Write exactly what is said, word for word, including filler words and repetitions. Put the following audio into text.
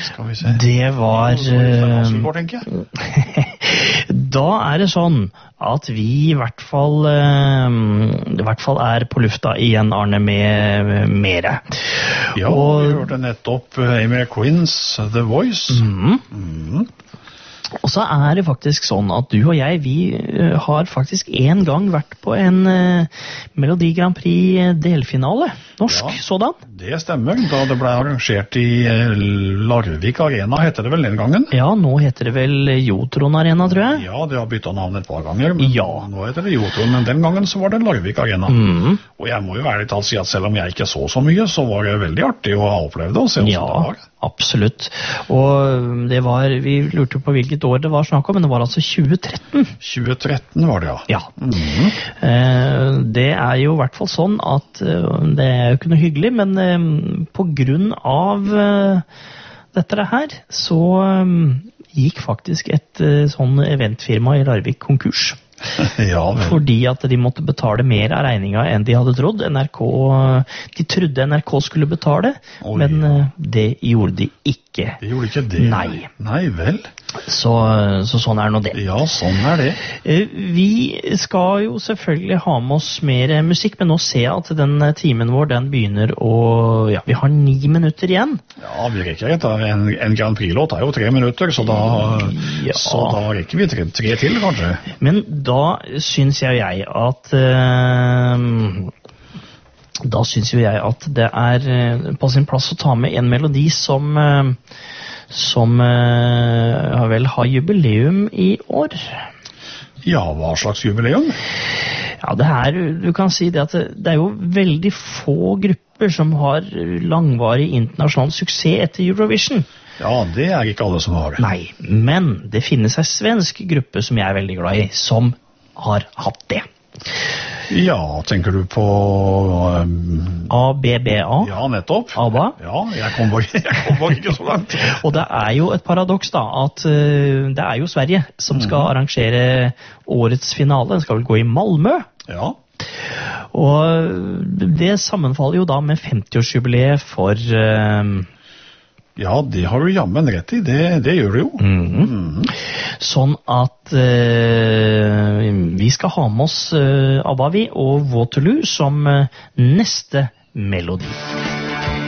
Skal vi se. Det var... Går, tenker jeg. Da er det sånn at vi i hvert fall, i hvert fall er på lufta igjen, Arne, med mere. Ja, og vi hørte nettopp Amy Queen's The Voice. Mm. Mm. Og så er det faktisk sånn at du og jeg, vi har faktisk en gang vært på en uh, Melodi Grand Prix delfinale. Norsk, ja, sådan. Det stemmer, da det ble arrangert i uh, Larvik Arena, heter det vel den gangen? Ja, nå heter det vel Jotron Arena, tror jeg. Ja, det har byttet navn et par ganger, men ja. Nå heter det Jotron, men den gangen så var det Larvik Arena. Mm. Og jeg må jo ærlig talt si at selv om jeg ikke så så mye, så var det veldig artig å ha opplevd det og se hvordan ja, det var. Absolutt. Og det var, vi lurte på hvilket år det var snakk om, men det var altså tjue tretten. tjue tretten var det, ja. Ja. Mm. Eh, det er jo i hvert fall sånn at uh, det er jo ikke noe hyggelig, men uh, på grunn av uh, dette her, så um, gikk faktisk et uh, sånn eventfirma i Larvik konkurs. Ja, fordi at de måtte betale mer av regninga enn de hadde trodd. N R K, de trodde N R K skulle betale, Oi. men uh, det gjorde de ikke. De gjorde ikke det? Nei. Nei vel? Så, så sånn er nå det. Ja, sånn er det. Vi skal jo selvfølgelig ha med oss mer musikk, men nå ser jeg at den timen vår, den begynner å... Ja, vi har ni minutter igjen. Ja, vi rekker et. En, en Grand Prix-låt er jo tre minutter, så da, ja. så da rekker vi tre, tre til, kanskje. Men da syns jeg jeg at... Uh, da syns jo jeg at det er på sin plass å ta med en melodi som... Uh, som uh, vel har jubileum i år. Ja, hva slags jubileum? Ja, det er, du kan si det at det, det er jo veldig få grupper som har langvarig internasjonal suksess etter Eurovision. Ja, det er ikke alle som har det. Nei, men det finnes en svensk gruppe som jeg er veldig glad i, som har hatt det. Ja, tenker du på... Um, A B B A? Ja, nettopp. ABBA? Ja, jeg kom bare, jeg kom bare ikke så langt. Og det er jo et paradoks da, at uh, det er jo Sverige som skal mm. arrangere årets finale. Den skal vel gå i Malmö. Ja. Og det sammenfaller jo da med femtiårsjubileet for... Uh, Ja, det har du jammen rett i, det, det gjør det jo. Mm-hmm. Mm-hmm. Sånn at uh, vi skal ha med oss uh, ABBA vi og Waterloo som uh, neste melodi.